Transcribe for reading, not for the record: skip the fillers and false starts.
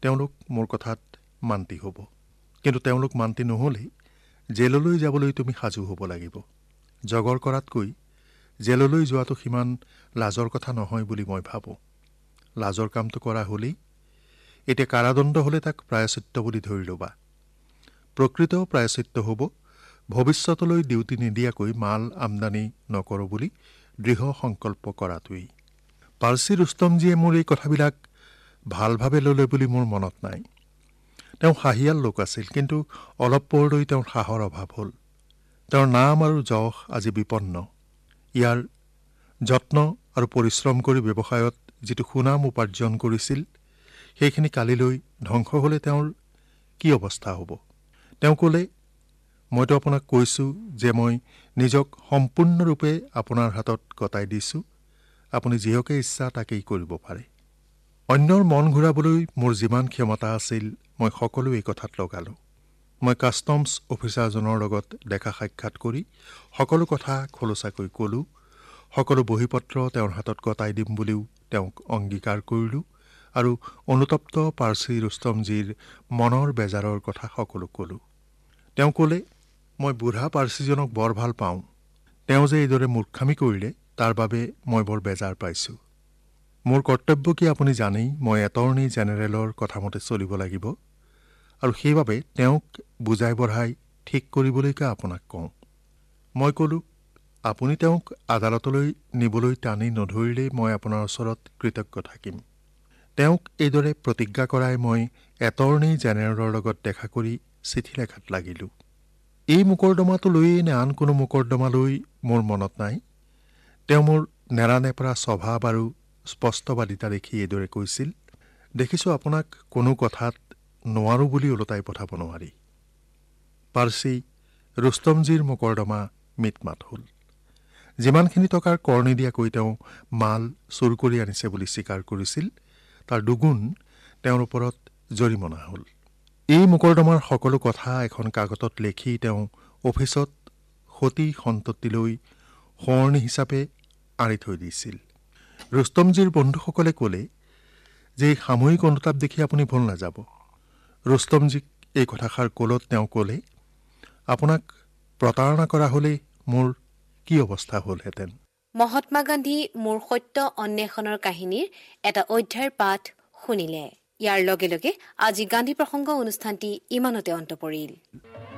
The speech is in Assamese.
তেওঁলোক মোৰ কথাত মান্তি হ'ব। কিন্তু তেওঁলোক মান্তি নহ'লেই জেললৈ যাবলৈ তুমি সাজু হ'ব লাগিব। জগৰ কৰাতকৈ জেললৈ যোৱাটো সিমান লাজৰ কথা নহয় বুলি মই ভাবোঁ। লাজৰ কামটো কৰা হ'লেই এতিয়া কাৰাদণ্ড হ'লে তাক প্ৰায়শ্চিত্ত বুলি ধৰি ল'বা। প্ৰকৃত প্ৰায়শ্চিত্ত হ'ব ভৱিষ্যতলৈ ডিউটি নিদিয়াকৈ মাল আমদানি নকৰোঁ বুলি দৃঢ় সংকল্প কৰাটোৱেই। পাৰ্চী ৰুস্তমজীয়ে মোৰ এই কথাবিলাক ভালভাৱে ল'লে বুলি মোৰ মনত নাই। তেওঁ হাঁহিয়াল লোক আছিল, কিন্তু অলপ পৰলৈ তেওঁৰ সাহৰ অভাৱ হ'ল। তেওঁৰ নাম আৰু যশ আজি বিপন্ন। ইয়াৰ যত্ন আৰু পৰিশ্ৰম কৰি ব্যৱসায়ত যিটো সুনাম উপাৰ্জন কৰিছিল, সেইখিনি কালিলৈ ধ্বংস হ'লে তেওঁৰ কি অৱস্থা হ'ব? তেওঁ ক'লে, মইতো আপোনাক কৈছোঁ যে মই নিজক সম্পূৰ্ণৰূপে আপোনাৰ হাতত গতাই দিছোঁ। আপুনি যিহকে ইচ্ছা তাকেই কৰিব পাৰে। অন্যৰ মন ঘূৰাবলৈ মোৰ যিমান ক্ষমতা আছিল, মই সকলো এই কথাত লগালোঁ। মই কাষ্টমছ অফিচাৰজনৰ লগত দেখা সাক্ষাৎ কৰি সকলো কথা খোলোচাকৈ ক'লোঁ। সকলো বহীপত্ৰ তেওঁৰ হাতত গতাই দিম বুলিও তেওঁক অংগীকাৰ কৰিলোঁ আৰু অনুতপ্ত পাৰ্চী ৰুস্তমজীৰ মনৰ বেজাৰৰ কথা সকলো ক'লোঁ। তেওঁ ক'লে, মই বুঢ়া পাৰ্চীজনক বৰ ভাল পাওঁ। তেওঁ যে এইদৰে মূৰ্খামি কৰিলে তাৰ বাবে মই বৰ বেজাৰ পাইছোঁ। মোৰ কৰ্তব্য কি আপুনি জানেই, মই এটৰ্নী জেনেৰেলৰ কথামতে চলিব লাগিব আৰু সেইবাবে তেওঁক বুজাই বঢ়াই ঠিক কৰিবলৈকে আপোনাক কওঁ। মই ক'লোঁ, আপুনি তেওঁক আদালতলৈ নিবলৈ টানি নধৰিলেই মই আপোনাৰ ওচৰত কৃতজ্ঞ থাকিম। তেওঁক এইদৰে প্ৰতিজ্ঞা কৰাই মই এটৰ্নী জেনেৰেলৰ লগত দেখা কৰি চিঠি লেখাত লাগিলোঁ। এই মোকৰ্দমাটো লৈয়ে নে আন কোনো মোকৰ্দমালৈ মোৰ মনত নাই। তেওঁ মোৰ নেৰানেপেৰা স্বভাৱ আৰু স্পষ্টবাদিতা দেখি এইদৰে কৈছিল, দেখিছোঁ আপোনাক কোনো কথাত নোৱাৰোঁ বুলি ওলটাই পঠাব নোৱাৰি। পাৰ্চী ৰুস্তমজীৰ মোকৰ্দমা মিটমাট হ'ল। যিমানখিনি টকাৰ কৰ নিদিয়াকৈ তেওঁ মাল চুৰ কৰি আনিছে বুলি স্বীকাৰ কৰিছিল, তাৰ দুগুণ তেওঁৰ ওপৰত জৰিমনা হ'ল। এই মোকৰ্দমাৰ সকলো কথা এখন কাগজত লিখি তেওঁ অফিচত সতী সন্ততিলৈ সোঁৱৰণি হিচাপে আঁৰি থৈ দিছিল। ৰুস্তমজীৰ বন্ধুসকলে ক'লে যে এই সাময়িক অনুতাপ দেখি আপুনি ভুল নাযাব। ৰুস্তমজীক এই কথাষাৰ ক'লত তেওঁ ক'লে, আপোনাক প্ৰতাৰণা কৰা হ'লে মোৰ কি অৱস্থা হ'লহেঁতেন। মহাত্মা গান্ধী মোৰ সত্য অন্বেষণৰ কাহিনীৰ এটা অধ্যায়ৰ পাঠ শুনিলে। ইয়াৰ লগে লগে আজি গান্ধী প্ৰসংগ অনুষ্ঠানটি ইমানতে অন্ত পৰিল।